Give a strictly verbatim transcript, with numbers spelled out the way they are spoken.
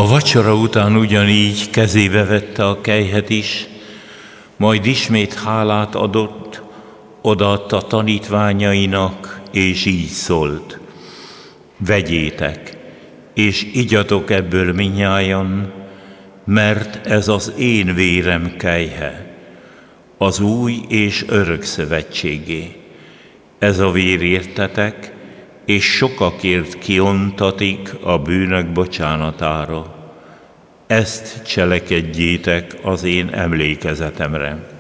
A vacsora után ugyanígy kezébe vette a kelyhet is, majd ismét hálát adott, odaadta tanítványainak, és így szólt: vegyétek, és igyatok ebből minnyájan, mert ez az én vérem kelyhe, az új és örök szövetségé. Ez a vér értetek, és sokakért kiontatik a bűnök bocsánatára. Ezt cselekedjétek az én emlékezetemre.